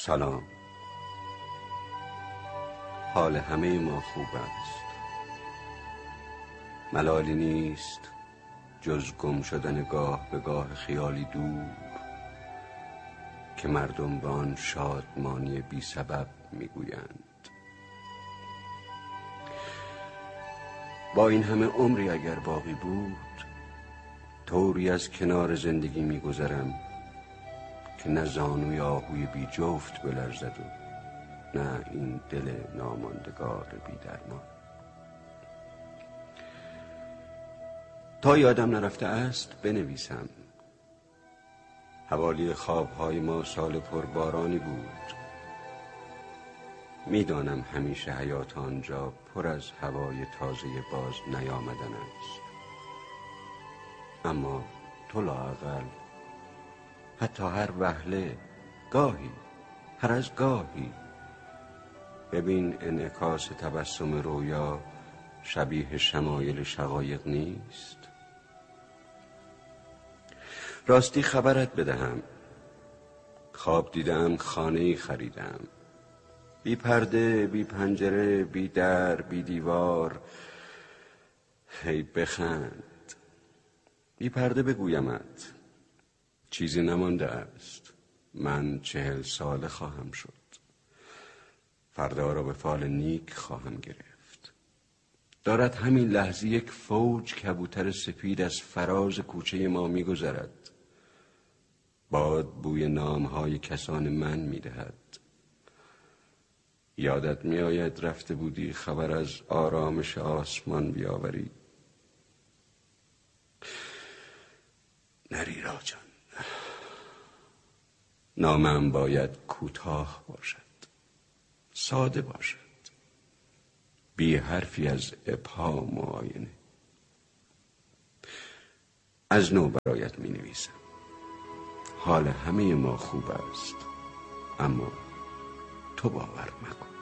سلام. حال همه ما خوب است. ملالی نیست جز گم شدن گاه به گاه خیالی دور که مردم به آن شادمانی بی سبب میگویند. با این همه عمری اگر باقی بود، طوری از کنار زندگی میگذرم که نه زانوی آهوی بی جفت بلرزد و نه این دل ناماندگار بی درمان. تا یادم نرفته است بنویسم. حوالی خوابهای ما سال پربارانی بود. میدانم همیشه حیات آنجا پر از هوای تازه باز نیامدن است، اما تو لااقل حتی هر وهله، گاهی، هر از گاهی ببین انعکاس تبسم رویا شبیه شمایل شقایق نیست. راستی خبرت بدهم، خواب دیدم خانه‌ای خریدم، بی پرده، بی پنجره، بی در، بی دیوار. هی بخند. بی پرده بگویمت چیزی نمانده است. من 40 ساله خواهم شد. فردا را به فال نیک خواهم گرفت. دارد همین لحظه یک فوج کبوتر سفید از فراز کوچه ما می‌گذرد. باد بوی نام‌های کسان من می‌دهد. یادت می‌آید رفته بودی خبر از آرامش آسمان بیاوری؟ نری راجان. نامم باید کوتاه باشد، ساده باشد، بی حرفی از ابهام و آینه. از نو برایت می نویسم. حال همه ما خوب است، اما تو باور مکن.